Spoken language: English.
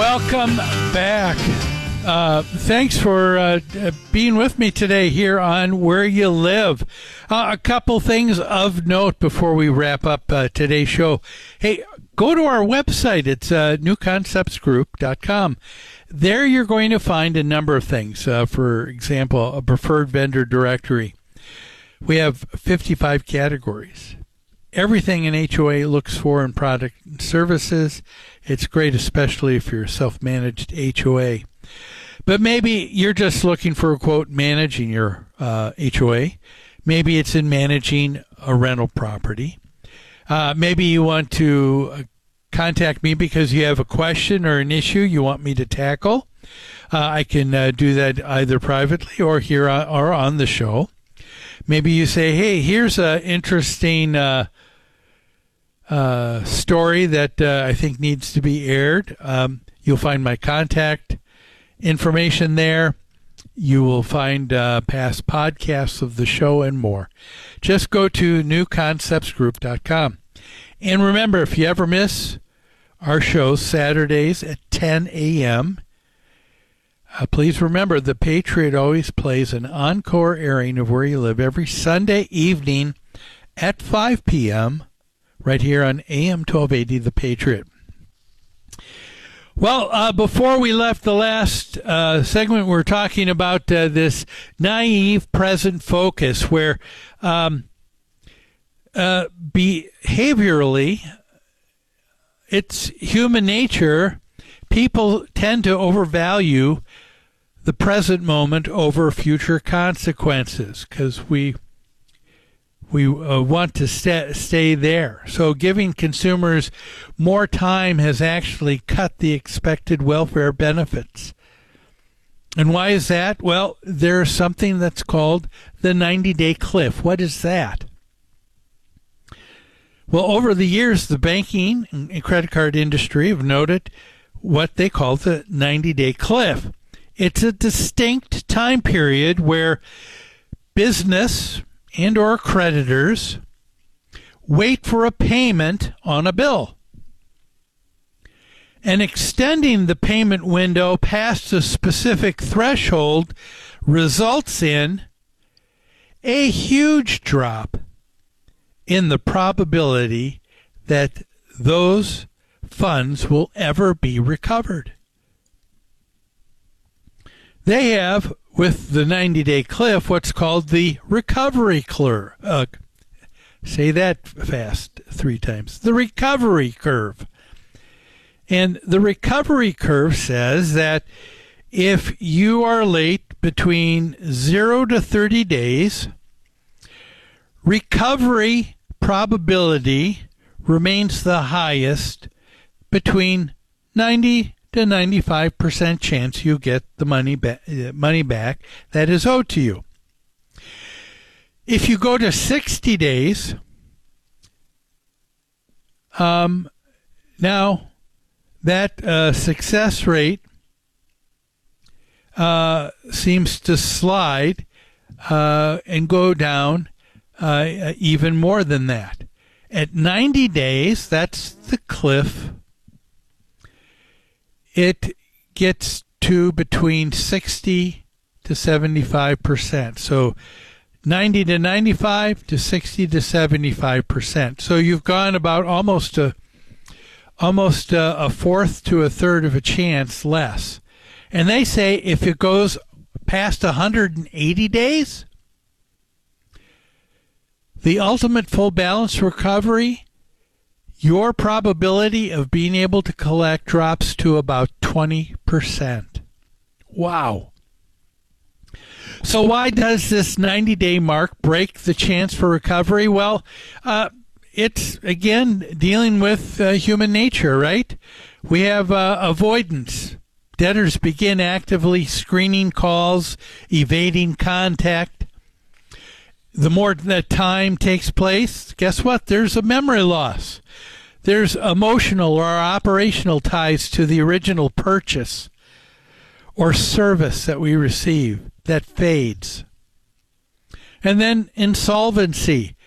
welcome back. Thanks for being with me today here on Where You Live. A couple things of note before we wrap up today's show. Hey, go to our website. It's newconceptsgroup.com. There you're going to find a number of things. For example, a preferred vendor directory. We have 55 categories. Everything an HOA looks for in product and services. It's great, especially if you're a self-managed HOA. But maybe you're just looking for, quote, managing your HOA. Maybe it's in managing a rental property. Maybe you want to contact me because you have a question or an issue you want me to tackle. I can do that either privately or here or on the show. Maybe you say, hey, here's an interesting story that I think needs to be aired. You'll find my contact information there. You will find past podcasts of the show and more. Just go to newconceptsgroup.com. And remember, if you ever miss our show Saturdays at 10 a.m., please remember the Patriot always plays an encore airing of Where You Live every Sunday evening at 5 p.m. right here on AM 1280 The Patriot. Well, before we left the last segment, we were talking about this naive present focus where behaviorally, it's human nature. People tend to overvalue the present moment over future consequences because we want to stay there. So giving consumers more time has actually cut the expected welfare benefits. And why is that? Well, there's something that's called the 90-day cliff. What is that? Well, over the years, the banking and credit card industry have noted what they call the 90-day cliff. It's a distinct time period where business and or creditors wait for a payment on a bill. And extending the payment window past a specific threshold results in a huge drop in the probability that those funds will ever be recovered. They have, with the 90-day cliff, what's called the recovery curve. Say that fast 3 times. The recovery curve. And the recovery curve says that if you are late between 0 to 30 days, recovery probability remains the highest between 90 to 95% chance you get the money back that is owed to you. If you go to 60 days, now that success rate seems to slide and go down even more than that. At 90 days, that's the cliff. It gets to between 60 to 75%. So 90 to 95 to 60 to 75%. So you've gone about almost a fourth to a third of a chance less. And they say if it goes past 180 days, the ultimate full balance recovery, your probability of being able to collect drops to about 20%. Wow. So why does this 90-day mark break the chance for recovery? Well, it's, again, dealing with human nature, right? We have avoidance. Debtors begin actively screening calls, evading contact. The more that time takes place, guess what? There's a memory loss. There's emotional or operational ties to the original purchase or service that we receive that fades. And then insolvency.